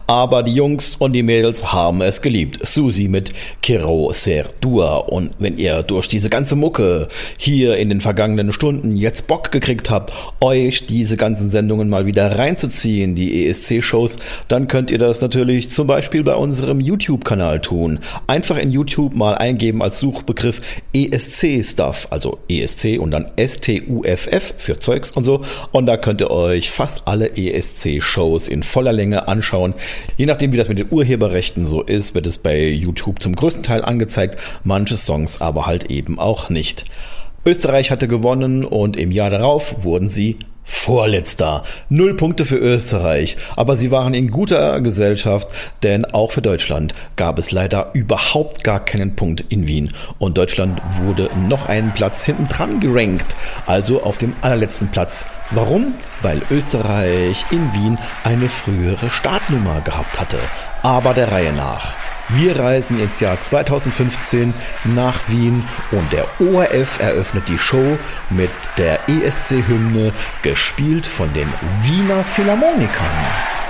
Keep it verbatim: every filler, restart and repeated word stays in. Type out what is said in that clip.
Aber die Jungs und die Mädels haben es geliebt. Susi mit Quiero ser tua. Und wenn ihr durch diese ganze Mucke hier in den vergangenen Stunden jetzt Bock gekriegt habt, euch diese ganzen Sendungen mal wieder reinzuziehen, die E S C-Shows, dann könnt ihr das natürlich zum Beispiel bei unserem YouTube-Kanal tun. Einfach in YouTube mal eingeben als Suchbegriff E S C-Stuff, also E S C und dann S T U F F für Zeugs und so. Und da könnt ihr euch fast alle E S C-Shows in voller Länge anschauen. Je nachdem, wie das mit den Urheberrechten so ist, wird es bei YouTube zum größten Teil angezeigt, manche Songs aber halt eben auch nicht. Österreich hatte gewonnen und im Jahr darauf wurden sie Vorletzter. Null Punkte für Österreich, aber sie waren in guter Gesellschaft, denn auch für Deutschland gab es leider überhaupt gar keinen Punkt in Wien. Und Deutschland wurde noch einen Platz hinten dran gerankt, also auf dem allerletzten Platz. Warum? Weil Österreich in Wien eine frühere Startnummer gehabt hatte. Aber der Reihe nach. Wir reisen ins Jahr zweitausendfünfzehn nach Wien und der O R F eröffnet die Show mit der E S C-Hymne, gespielt von den Wiener Philharmonikern.